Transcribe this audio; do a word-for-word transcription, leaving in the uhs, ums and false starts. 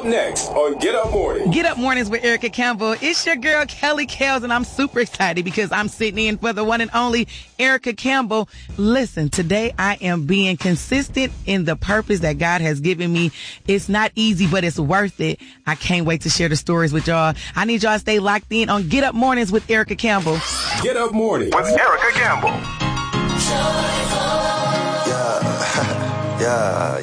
Up next on Get Up Morning. Get Up Mornings with Erica Campbell. It's your girl, Kelly Kels, and I'm super excited because I'm sitting in for the one and only Erica Campbell. Listen, today I am being consistent in the purpose that God has given me. It's not easy, but it's worth it. I can't wait to share the stories with y'all. I need y'all to stay locked in on Get Up Mornings with Erica Campbell. Get Up Morning with Erica Campbell. Yeah, yeah.